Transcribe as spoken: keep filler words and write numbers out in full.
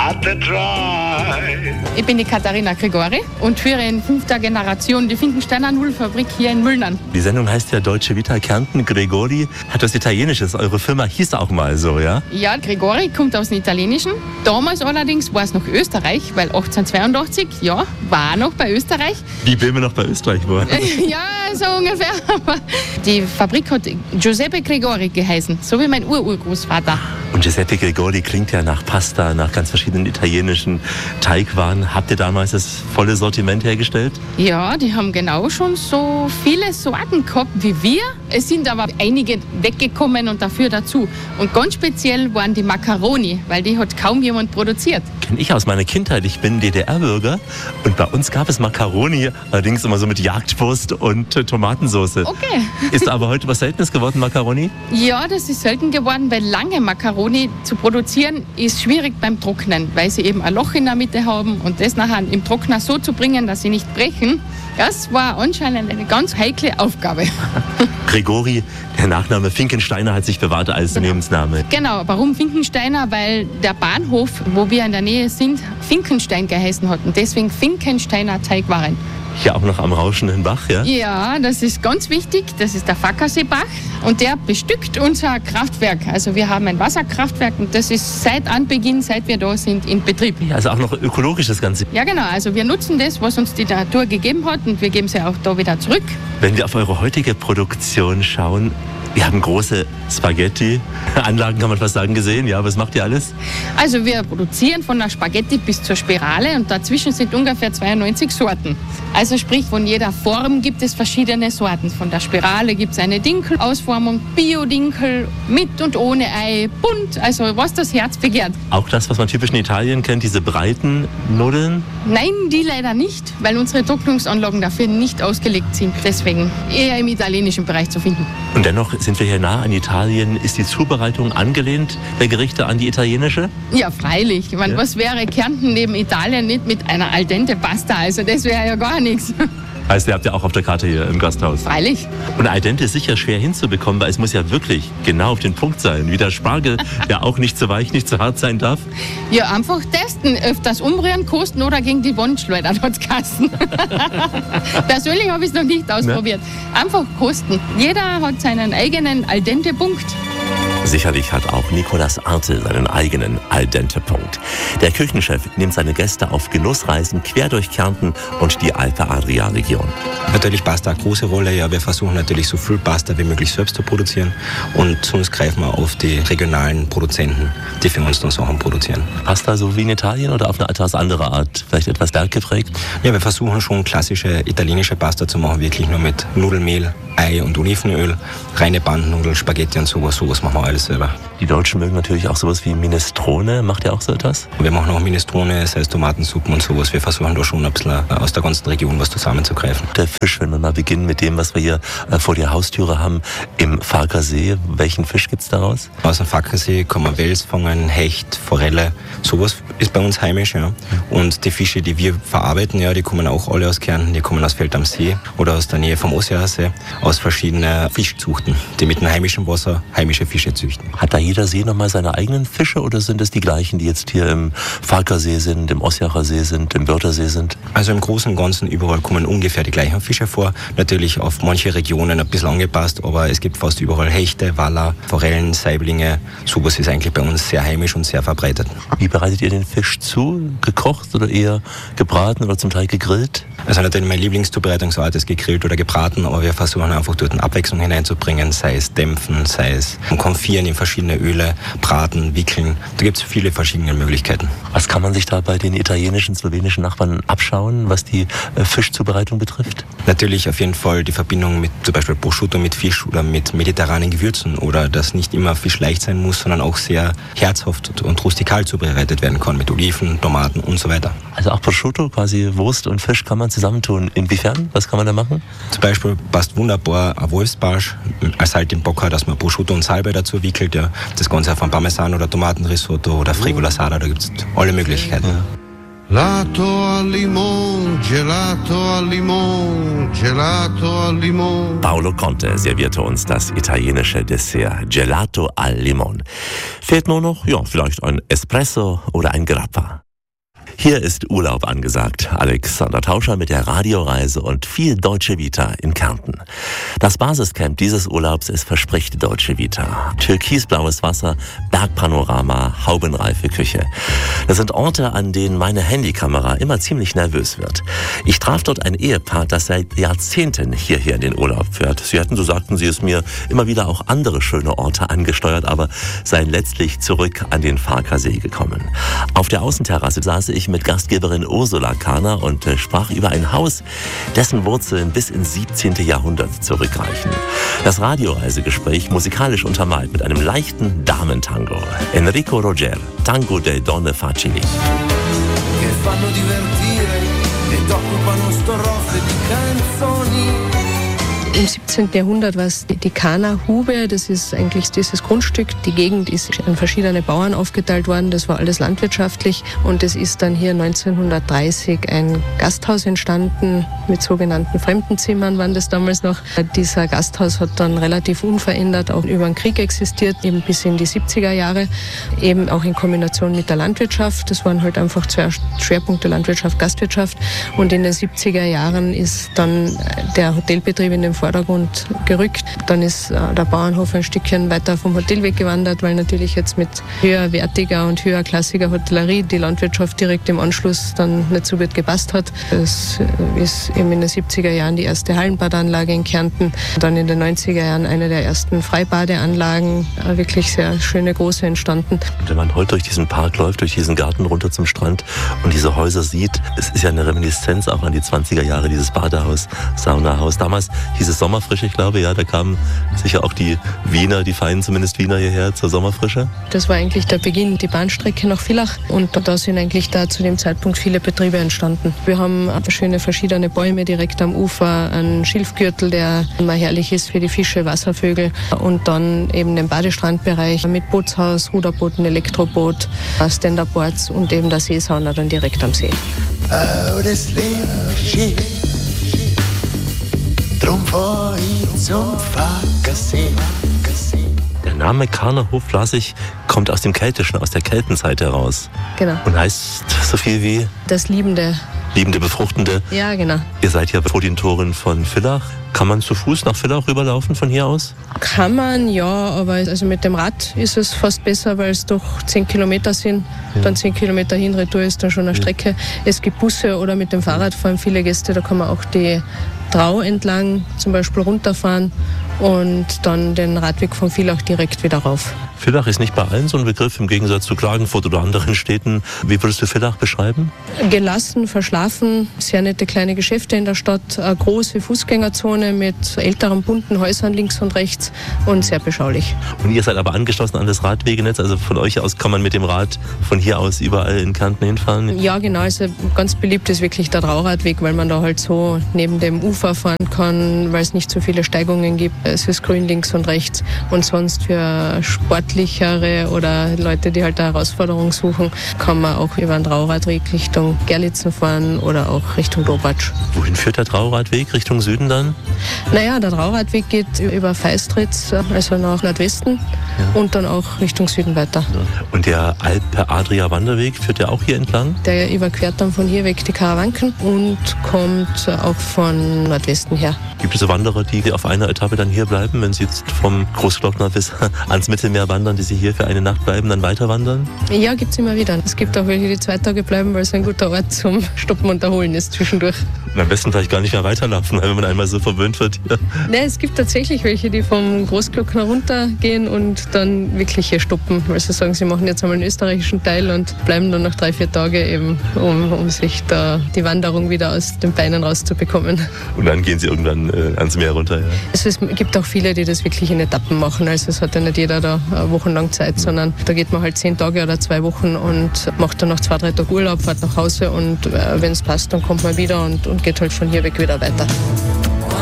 at the Drive. Ich bin die Katharina Gregori und führe in fünfter Generation die Finkensteiner Nudelfabrik hier in Müllnern. Die Sendung heißt ja Deutsche Vita Kärnten. Gregori hat was Italienisches. Eure Firma hieß auch mal so, ja? Ja, Gregori kommt aus dem Italienischen. Damals allerdings war es noch Österreich, weil achtzehnhundertzweiundachtzig, ja, war noch bei Österreich. Wie Böhme noch bei Österreich war. Ja, so ungefähr. Die Fabrik hat Giuseppe Gregori geheißen, so wie mein Ururgroßvater. Und Giuseppe Gregori klingt ja nach Pasta, nach ganz verschiedenen italienischen Teigwaren. Habt ihr damals das volle Sortiment hergestellt? Ja, die haben genau schon so viele Sorten gehabt wie wir. Es sind aber einige weggekommen und dafür dazu. Und ganz speziell waren die Macaroni, weil die hat kaum jemand produziert. Kenn ich aus meiner Kindheit. Ich bin D D R-Bürger und bei uns gab es Macaroni, allerdings immer so mit Jagdwurst und äh, Tomatensauce. Okay. Ist aber heute was Seltenes geworden, Macaroni? Ja, das ist selten geworden, weil lange Macaroni zu produzieren ist schwierig beim Trocknen, weil sie eben ein Loch in der Mitte haben und das nachher im Trockner so zu bringen, dass sie nicht brechen, das war anscheinend eine ganz heikle Aufgabe. Gregori, der Nachname Finkensteiner hat sich bewahrt als Genau. Lebensname. Genau, warum Finkensteiner? Weil der Bahnhof, wo wir in der Nähe sind, Finkenstein geheißen hat und deswegen Finkensteiner Teigwaren. Hier auch noch am rauschenden Bach, ja? Ja, das ist ganz wichtig. Das ist der Fackerseebach und der bestückt unser Kraftwerk. Also wir haben ein Wasserkraftwerk und das ist seit Anbeginn, seit wir da sind, in Betrieb. Ja, also auch noch ökologisch das Ganze. Ja genau, also wir nutzen das, was uns die Natur gegeben hat und wir geben sie auch da wieder zurück. Wenn wir auf eure heutige Produktion schauen, wir haben große Spaghetti-Anlagen, kann man fast sagen, gesehen. Ja, was macht ihr alles? Also wir produzieren von der Spaghetti bis zur Spirale und dazwischen sind ungefähr zweiundneunzig Sorten. Also sprich, von jeder Form gibt es verschiedene Sorten. Von der Spirale gibt es eine Dinkelausformung, Bio-Dinkel, mit und ohne Ei, bunt, also was das Herz begehrt. Auch das, was man typisch in Italien kennt, diese breiten Nudeln. Nein, die leider nicht, weil unsere Trocknungsanlagen dafür nicht ausgelegt sind. Deswegen eher im italienischen Bereich zu finden. Und dennoch sind wir hier nah an Italien. Ist die Zubereitung angelehnt der Gerichte an die italienische? Ja, freilich. Ich meine, Ja. was wäre Kärnten neben Italien nicht mit einer al dente Pasta? Also das wäre ja gar nichts. Heißt, ihr habt ja auch auf der Karte hier im Gasthaus. Freilich. Und al dente ist sicher schwer hinzubekommen, weil es muss ja wirklich genau auf den Punkt sein. Wie der Spargel, der auch nicht zu weich, nicht zu hart sein darf. Ja, einfach testen. Öfters umrühren, kosten oder gegen die Wand schleudern, hat's geheißen. Persönlich habe ich es noch nicht ausprobiert. Einfach kosten. Jeder hat seinen eigenen al dente Punkt. Sicherlich hat auch Nicolas Arte seinen eigenen al dente Punkt. Der Küchenchef nimmt seine Gäste auf Genussreisen quer durch Kärnten und die Alpe-Adria-Region. Natürlich Pasta eine große Rolle. Ja, wir versuchen natürlich so viel Pasta wie möglich selbst zu produzieren und sonst greifen wir auf die regionalen Produzenten, die für uns dann Sachen produzieren. Pasta so wie in Italien oder auf eine etwas andere Art? Vielleicht etwas berggeprägt? Ja, wir versuchen schon klassische italienische Pasta zu machen, wirklich nur mit Nudelmehl, Ei und Olivenöl, reine Bandnudeln, Spaghetti und sowas, sowas machen wir alles selber. Die Deutschen mögen natürlich auch sowas wie Minestrone. Macht ihr auch so etwas? Wir machen auch Minestrone, das heißt Tomatensuppen und sowas. Wir versuchen da schon ein bisschen aus der ganzen Region was zusammenzugreifen. Der Fisch, wenn wir mal beginnen mit dem, was wir hier äh, vor der Haustüre haben, im Farkasee. Welchen Fisch gibt's daraus? Aus dem Fackersee kann man Wels fangen, Hecht, Forelle, sowas ist bei uns heimisch, ja. Und die Fische, die wir verarbeiten, ja, die kommen auch alle aus Kärnten, die kommen aus Feld am See oder aus der Nähe vom Ossiacher, aus verschiedenen Fischzuchten, die mit dem heimischen Wasser heimische Fische züchten. Hat da jeder See nochmal seine eigenen Fische oder sind es die gleichen, die jetzt hier im Farkasee sind, im Ossiacher See sind, im Wörthersee sind? Also im Großen und Ganzen überall kommen ungefähr die gleichen Fische vor. Natürlich auf manche Regionen ein bisschen angepasst, aber es gibt fast überall Hechte, Waller, Forellen, Saiblinge. Sowas ist eigentlich bei uns sehr heimisch und sehr verbreitet. Wie bereitet ihr den Fisch zu? Gekocht oder eher gebraten oder zum Teil gegrillt? Also natürlich meine Lieblingszubereitungsart ist gegrillt oder gebraten, aber wir versuchen einfach dort eine Abwechslung hineinzubringen, sei es dämpfen, sei es konfieren in verschiedene Öle, braten, wickeln. Da gibt es viele verschiedene Möglichkeiten. Was kann man sich da bei den italienischen, slowenischen Nachbarn abschauen, was die äh, Fischzubereitung betrifft? Natürlich auf jeden Fall die Verbindung mit zum Beispiel Prosciutto mit Fisch oder mit mediterranen Gewürzen oder dass nicht immer Fisch leicht sein muss, sondern auch sehr herzhaft und rustikal zubereitet werden kann mit Oliven, Tomaten und so weiter. Also auch Prosciutto, quasi Wurst und Fisch kann man zusammentun. Inwiefern? Was kann man da machen? Zum Beispiel passt wunderbar ein Wolfsbarsch als halt im Bocker, dass man Prosciutto und Salbei dazu wickelt. Ja. Das Ganze auf ein Parmesan oder Tomatenrisotto oder Fregola Sada, da gibt es alle Möglichkeiten. Ja. Gelato al limon, gelato al limon, gelato al limon. Paolo Conte servierte uns das italienische Dessert Gelato al Limon. Fehlt nur noch, ja, vielleicht ein Espresso oder ein Grappa. Hier ist Urlaub angesagt. Alexander Tauscher mit der Radioreise und viel Deutsche Vita in Kärnten. Das Basiscamp dieses Urlaubs ist verspricht Deutsche Vita. Türkisblaues Wasser, Bergpanorama, haubenreife Küche. Das sind Orte, an denen meine Handykamera immer ziemlich nervös wird. Ich traf dort ein Ehepaar, das seit Jahrzehnten hierher in den Urlaub fährt. Sie hatten, so sagten sie es mir, immer wieder auch andere schöne Orte angesteuert, aber seien letztlich zurück an den Farkasee gekommen. Auf der Außenterrasse saß ich mit Gastgeberin Ursula Kahner und äh, sprach über ein Haus, dessen Wurzeln bis ins siebzehnten. Jahrhundert zurückreichen. Das Radioreisegespräch musikalisch untermalt mit einem leichten Damentango. Enrico Roger, Tango de Donne Facili. Che fanno divertire ed occupano strophe di canzoni. Im siebzehnten. Jahrhundert war es die Kahner-Hube, das ist eigentlich dieses Grundstück. Die Gegend ist an verschiedene Bauern aufgeteilt worden, das war alles landwirtschaftlich und es ist dann hier neunzehnhundertdreißig ein Gasthaus entstanden, mit sogenannten Fremdenzimmern waren das damals noch. Dieser Gasthaus hat dann relativ unverändert auch über den Krieg existiert, eben bis in die siebziger Jahre, eben auch in Kombination mit der Landwirtschaft. Das waren halt einfach zwei Schwerpunkte, Landwirtschaft, Gastwirtschaft und in den siebziger Jahren ist dann der Hotelbetrieb in den Vordergrund gerückt. Dann ist der Bauernhof ein Stückchen weiter vom Hotel weggewandert, weil natürlich jetzt mit höherwertiger und höherklassiger Hotellerie die Landwirtschaft direkt im Anschluss dann nicht so gut gepasst hat. Es ist eben in den siebziger Jahren die erste Hallenbadanlage in Kärnten, dann in den neunziger Jahren eine der ersten Freibadeanlagen, wirklich sehr schöne große entstanden. Und wenn man heute durch diesen Park läuft, durch diesen Garten runter zum Strand und diese Häuser sieht, es ist ja eine Reminiszenz auch an die zwanziger Jahre, dieses Badehaus, Saunahaus. Damals hieß es Sommerfrische, ich glaube, ja, da kamen sicher auch die Wiener, die feinen zumindest Wiener hierher zur Sommerfrische. Das war eigentlich der Beginn, die Bahnstrecke nach Villach und da sind eigentlich da zu dem Zeitpunkt viele Betriebe entstanden. Wir haben schöne verschiedene Bäume direkt am Ufer, einen Schilfgürtel, der immer herrlich ist für die Fische, Wasservögel und dann eben den Badestrandbereich mit Bootshaus, Ruderbooten, Elektroboot, Stand-Up-Boards und eben der Seesauna dann direkt am See. Oh, das Leben steht. Drum fahr ich zum Farkasee. Der Name Kahnerhof, las ich, kommt aus dem Keltischen, aus der Keltenzeit heraus. Genau. Und heißt so viel wie? Das Liebende. Liebende, Befruchtende. Ja, genau. Ihr seid ja vor den Toren von Villach. Kann man zu Fuß nach Villach rüberlaufen von hier aus? Kann man, ja, aber also mit dem Rad ist es fast besser, weil es doch zehn Kilometer sind. Ja. Dann zehn Kilometer hin, retour ist dann schon eine Strecke. Ja. Es gibt Busse oder mit dem Fahrrad fahren viele Gäste, da kann man auch die Drau entlang zum Beispiel runterfahren und dann den Radweg von Villach direkt wieder rauf. Villach ist nicht bei allen so ein Begriff, im Gegensatz zu Klagenfurt oder anderen Städten. Wie würdest du Villach beschreiben? Gelassen, verschlafen, sehr nette kleine Geschäfte in der Stadt, eine große Fußgängerzone mit älteren bunten Häusern links und rechts und sehr beschaulich. Und ihr seid aber angeschlossen an das Radwegenetz, also von euch aus kann man mit dem Rad von hier aus überall in Kärnten hinfahren? Ja, genau, also ganz beliebt ist wirklich der Drauradweg, weil man da halt so neben dem Ufer fahren kann, weil es nicht so viele Steigungen gibt. Es ist grün links und rechts und sonst für sportlichere oder Leute, die halt eine Herausforderung suchen, kann man auch über den Drauradweg Richtung Gerlitzen fahren oder auch Richtung Dobratsch. Wohin führt der Drauradweg? Richtung Süden dann? Naja, der Drauradweg geht über Feistritz, also nach Nordwesten ja. und dann auch Richtung Süden weiter. Ja. Und der Alpe-Adria-Wanderweg führt der auch hier entlang? Der überquert dann von hier weg die Karawanken und kommt auch von Nordwesten her. Gibt es so Wanderer, die auf einer Etappe dann hier bleiben, wenn sie jetzt vom Großglockner bis ans Mittelmeer wandern, die sie hier für eine Nacht bleiben, dann weiter wandern? Ja, gibt es immer wieder. Es gibt auch welche, die zwei Tage bleiben, weil es ein guter Ort zum Stoppen und Erholen ist zwischendurch. Und am besten vielleicht gar nicht mehr weiterlaufen, wenn man einmal so verwöhnt wird hier. Nein, es gibt tatsächlich welche, die vom Großglockner runtergehen und dann wirklich hier stoppen, weil sie sagen, sie machen jetzt einmal den österreichischen Teil und bleiben dann noch drei, vier Tage eben, um, um sich da die Wanderung wieder aus den Beinen rauszubekommen. Und dann gehen sie irgendwann äh, ans Meer runter, ja? Also es gibt auch viele, die das wirklich in Etappen machen, also es hat ja nicht jeder da wochenlang Zeit, sondern da geht man halt zehn Tage oder zwei Wochen und macht dann noch zwei, drei Tage Urlaub, fährt nach Hause und äh, wenn es passt, dann kommt man wieder und, und geht halt von hier weg wieder weiter.